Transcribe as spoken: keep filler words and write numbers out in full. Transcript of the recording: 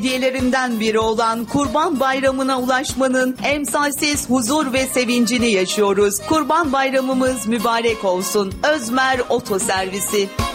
hediyelerinden biri olan Kurban Bayramı'na ulaşmanın emsalsiz huzur ve sevincini yaşıyoruz. Kurban Bayramımız mübarek olsun. Özmer Oto Servisi.